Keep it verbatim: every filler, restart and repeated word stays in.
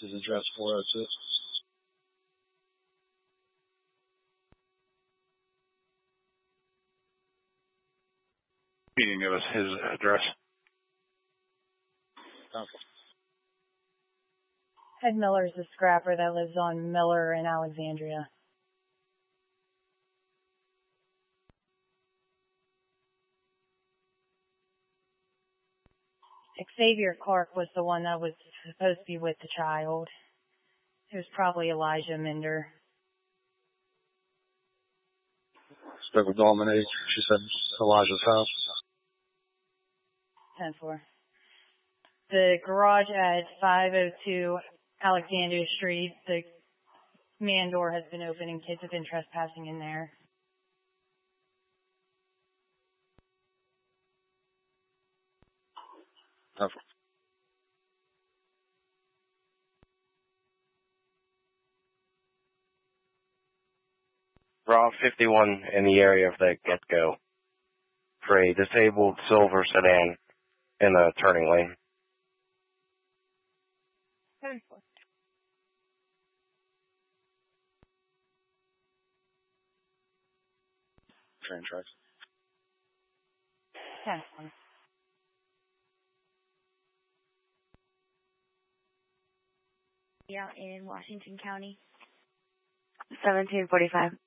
His address four oh six. He didn't give us his address. Okay. Ed Miller's a scrapper that lives on Miller in Alexandria. Xavier Clark was the one that was supposed to be with the child. It was probably Elijah Minder. Spoke with Dominique. She said Elijah's house. ten four. The garage at five oh two Alexandria Street, the man door has been open and kids have been trespassing in there. Okay. Raw fifty-one in the area of the get-go for a disabled silver sedan in a turning lane. ten four. Train tracks. ten one. Out in Washington County. seventeen forty-five.